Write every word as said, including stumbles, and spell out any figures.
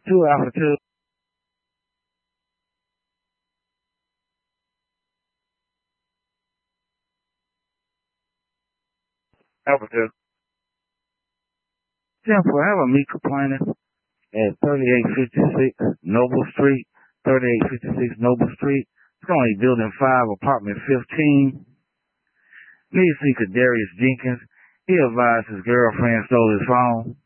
Two Alpha Two. Alpha Two. ten four, I have a meat complainant at thirty-eight fifty-six Noble Street, thirty-eight fifty-six Noble Street. It's only building five, apartment fifteen. Need to see Kadarius Jenkins. He advised his girlfriend stole his phone.